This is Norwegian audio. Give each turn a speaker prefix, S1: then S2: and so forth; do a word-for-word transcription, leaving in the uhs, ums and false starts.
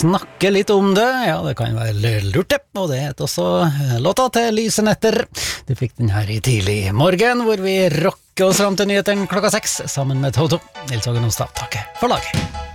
S1: snakke litt om det. Ja, det kan være lurt det, og det heter også låta til Lyse Netter. Du fikk den her i tidlig morgen, hvor vi rocker oss fram til nyheten klokka seks, sammen med Toto. Nils Åge Nonstad, takker for laget.